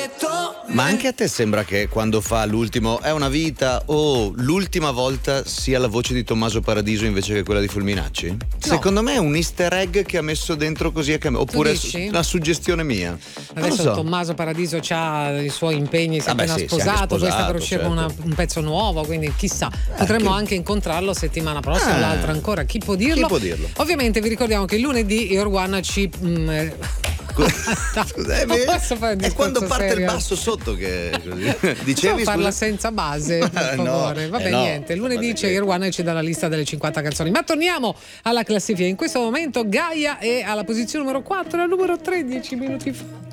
Ma anche a te sembra che quando fa l'ultimo È una vita o l'ultima volta sia la voce di Tommaso Paradiso invece che quella di Fulminacci? No. Secondo me è un easter egg che ha messo dentro così a oppure una suggestione mia. Adesso Tommaso Paradiso ha i suoi impegni, si è appena sposato, poi sta per uscire con un pezzo nuovo, quindi chissà, potremmo anche incontrarlo settimana prossima o l'altra ancora, chi può dirlo? Ovviamente vi ricordiamo che lunedì Your One ci è quando parte serio. Il basso sotto che dicevi farla senza base per favore. Vabbè, niente, lunedì c'è Air One e ci dà la lista delle 50 canzoni, ma torniamo alla classifica. In questo momento Gaia è alla posizione numero 4, al numero 13 minuti fa.